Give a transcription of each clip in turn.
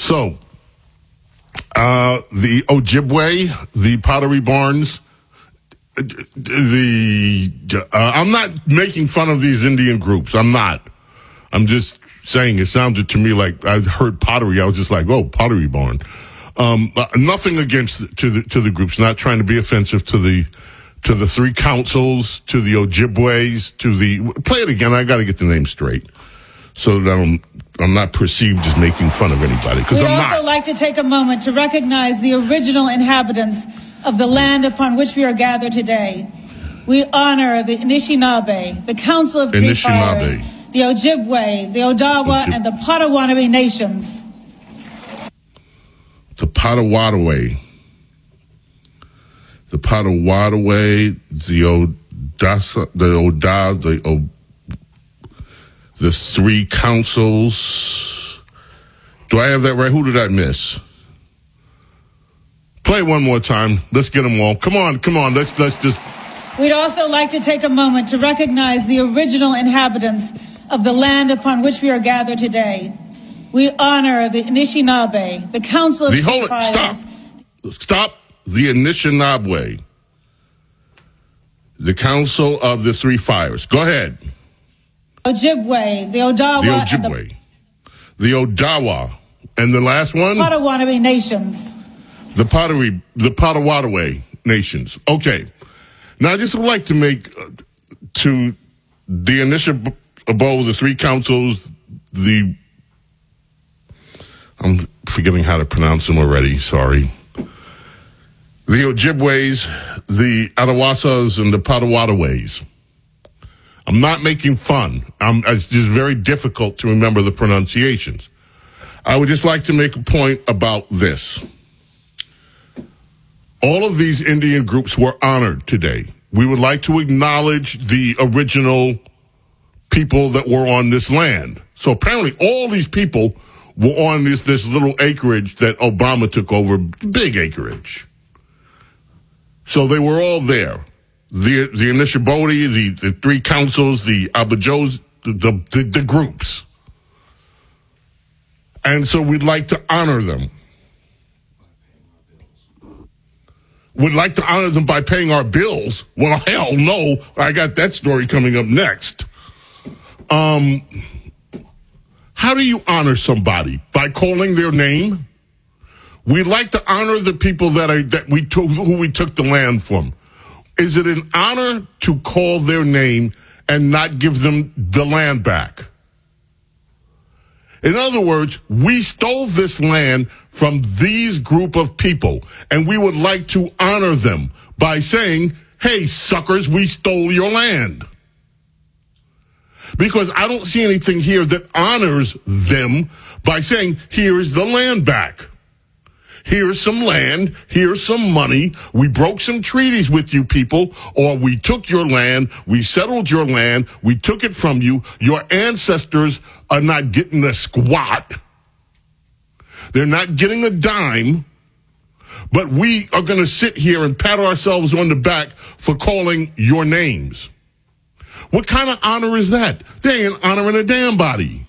So, the Ojibwe, the Pottery Barns, I'm not making fun of these Indian groups. I'm not. I'm just saying it sounded to me like I heard pottery. I was just like, oh, Pottery Barn. Nothing against to the groups. Not trying to be offensive to the three councils, to the Ojibways, play it again. I got to get the name straight so that I'm not perceived as making fun of anybody, because I'm not. We'd also like to take a moment to recognize the original inhabitants of the land upon which we are gathered today. We honor the Anishinaabe, the Council of Three Fires, the Ojibwe, the Odawa, and the Potawatomi nations. The Potawatomi. The Potawatomi, the three councils. Do I have that right? Who did I miss? Play it one more time. Let's get them all. Come on. Let's just. We'd also like to take a moment to recognize the original inhabitants of the land upon which we are gathered today. We honor the Anishinaabe, the Council of Three Fires. Stop. The Anishinaabe, the Council of the Three Fires. Go ahead. Ojibwe, the Odawa, the Odawa, and the last one? Potawatomi nations. The Potawatomi nations. Okay. Now, I just would like to make to the Anishinaabe, the three councils, I'm forgetting how to pronounce them already, sorry. The Ojibways, the Adawasas, and the Potawatomis. I'm not making fun. It's just very difficult to remember the pronunciations. I would just like to make a point about this. All of these Indian groups were honored today. We would like to acknowledge the original people that were on this land. So apparently all these people were on this little acreage that Obama took over, big acreage. So they were all there. The Anishinaabe, the three councils, the Abajos, the groups. And so we'd like to honor them. We'd like to honor them by paying our bills. Well, hell no. I got that story coming up next. How do you honor somebody? By calling their name? We'd like to honor the people who we took the land from. Is it an honor to call their name and not give them the land back? In other words, we stole this land from these group of people, and we would like to honor them by saying, hey, suckers, we stole your land. Because I don't see anything here that honors them by saying, here's the land back. Here's some land, here's some money, we broke some treaties with you people, or we took your land, we settled your land, we took it from you, your ancestors are not getting a squat, they're not getting a dime, but we are going to sit here and pat ourselves on the back for calling your names. What kind of honor is that? They ain't honoring a damn body.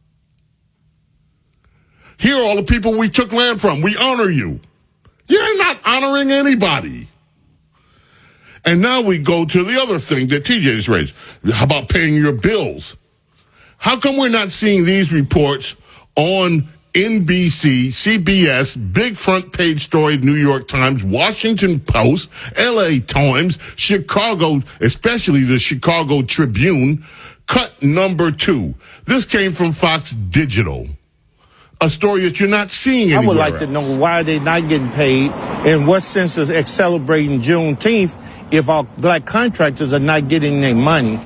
Here are all the people we took land from. We honor you. You're not honoring anybody. And now we go to the other thing that TJ just raised. How about paying your bills? How come we're not seeing these reports on NBC, CBS, big front page story, New York Times, Washington Post, LA Times, Chicago, especially the Chicago Tribune, cut number 2. This came from Fox Digital. A story that you're not seeing anywhere. I would like to know why they're not getting paid, and what sense is celebrating Juneteenth if our black contractors are not getting their money.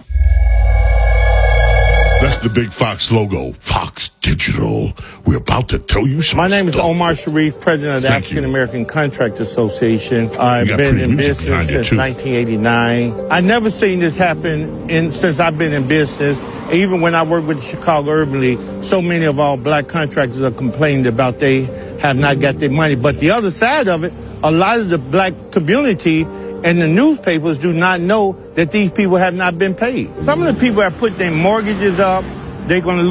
That's the big Fox logo. Fox Digital. We're about to tell you something. My name is Omar Sharif, president of the African American Contract Association. I've been in business since 1989. I've never seen this happen since I've been in business. Even when I worked with Chicago Urban League, so many of our black contractors are complaining about they have not got their money. But the other side of it, a lot of the black community and the newspapers do not know that these people have not been paid. Some of the people have put their mortgages up. They're going to